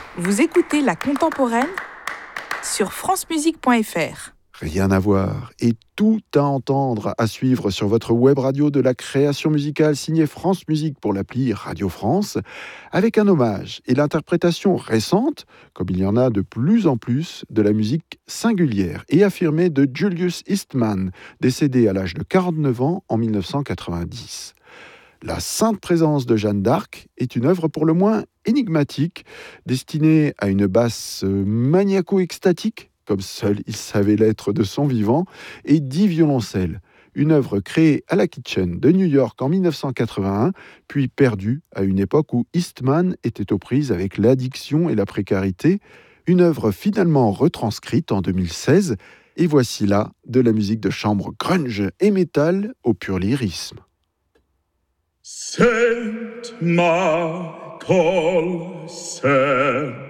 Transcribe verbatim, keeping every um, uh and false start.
Vous écoutez La Contemporaine sur francemusique point f r. Rien à voir et tout à entendre à suivre sur votre web radio de la création musicale signée France Musique pour l'appli Radio France, avec un hommage et l'interprétation récente, comme il y en a de plus en plus, de la musique singulière et affirmée de Julius Eastman, décédé à l'âge de quarante-neuf ans en mille neuf cent quatre-vingt-dix. La sainte présence de Jeanne d'Arc est une œuvre pour le moins énigmatique, destinée à une basse maniaco-extatique, comme seul il savait l'être de son vivant, et dix violoncelles. Une œuvre créée à la Kitchen de New York en mille neuf cent quatre-vingt-un, puis perdue à une époque où Eastman était aux prises avec l'addiction et la précarité. Une œuvre finalement retranscrite en deux mille seize, et voici là de la musique de chambre grunge et métal au pur lyrisme. Saint Michael, Saint